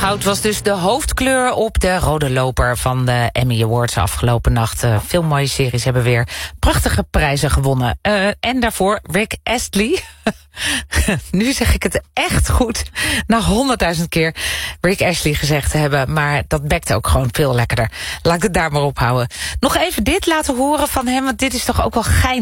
Goud was dus de hoofdkleur op de rode loper van de Emmy Awards afgelopen nacht. Veel mooie series hebben weer prachtige prijzen gewonnen. En daarvoor Rick Astley. Nu zeg ik het echt goed. Na 100.000 keer Rick Astley gezegd te hebben. Maar dat bekt ook gewoon veel lekkerder. Laat ik het daar maar op houden. Nog even dit laten horen van hem, want dit is toch ook wel geinig.